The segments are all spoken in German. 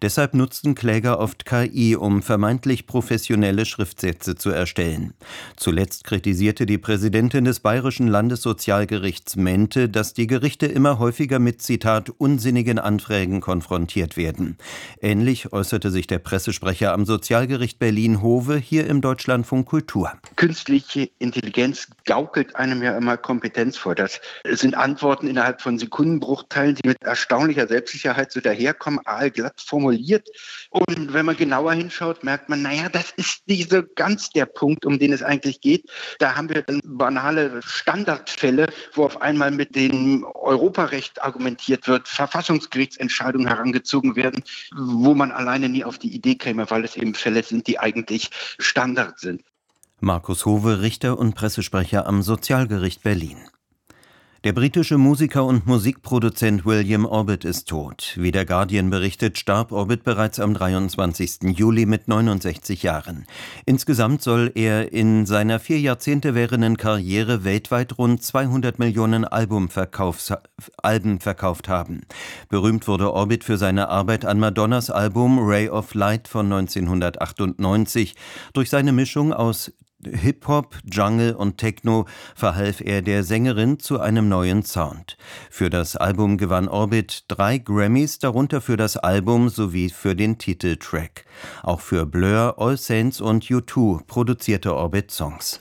Deshalb nutzten Kläger oft KI, um vermeintlich professionelle Schriftsätze zu erstellen. Zuletzt kritisierte die Präsidentin des Bayerischen Landessozialgerichts Mente, dass die Gerichte immer häufiger mit, Zitat, unsinnigen Anträgen konfrontiert werden. Ähnlich äußerte sich der Pressesprecher am Sozialgericht Berlin-Howe hier im Deutschlandfunk Kultur. Künstliche Intelligenz gaukelt einem ja immer Kompetenz vor. Das sind Antworten innerhalb von Sekundenbruchteilen, die mit erstaunlicher Selbstsicherheit so daherkommen, aalglatt formuliert. Und wenn man genauer hinschaut, merkt man, das ist nicht so ganz der Punkt, um den es eigentlich geht. Da haben wir dann banale Standardfälle, wo auf einmal mit dem Europarecht argumentiert wird, Verfassungsgerichtsentscheidungen herangezogen werden, wo man alleine nie auf die Idee käme, weil es eben Fälle sind, die eigentlich Standard sind. Markus Howe, Richter und Pressesprecher am Sozialgericht Berlin. Der britische Musiker und Musikproduzent William Orbit ist tot. Wie der Guardian berichtet, starb Orbit bereits am 23. Juli mit 69 Jahren. Insgesamt soll er in seiner 4 Jahrzehnte währenden Karriere weltweit rund 200 Millionen Alben verkauft haben. Berühmt wurde Orbit für seine Arbeit an Madonnas Album Ray of Light von 1998. Durch seine Mischung aus Hip-Hop, Jungle und Techno verhalf er der Sängerin zu einem neuen Sound. Für das Album gewann Orbit 3 Grammys, darunter für das Album sowie für den Titeltrack. Auch für Blur, All Saints und U2 produzierte Orbit Songs.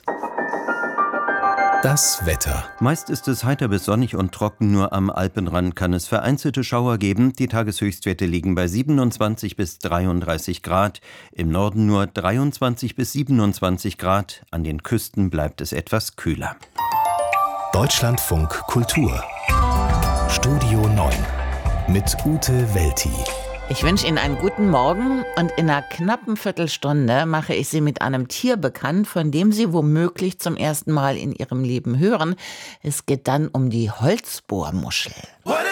Das Wetter. Meist ist es heiter bis sonnig und trocken, nur am Alpenrand kann es vereinzelte Schauer geben. Die Tageshöchstwerte liegen bei 27 bis 33 Grad, im Norden nur 23 bis 27 Grad, an den Küsten bleibt es etwas kühler. Deutschlandfunk Kultur. Studio 9 mit Ute Welti. Ich wünsche Ihnen einen guten Morgen und in einer knappen Viertelstunde mache ich Sie mit einem Tier bekannt, von dem Sie womöglich zum ersten Mal in Ihrem Leben hören. Es geht dann um die Holzbohrmuschel.